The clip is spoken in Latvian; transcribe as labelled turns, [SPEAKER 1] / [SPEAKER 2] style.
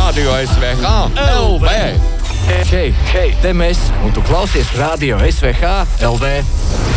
[SPEAKER 1] Radio SVH LV.
[SPEAKER 2] Hei, te mēs, un tu klausies Radio SVH LV.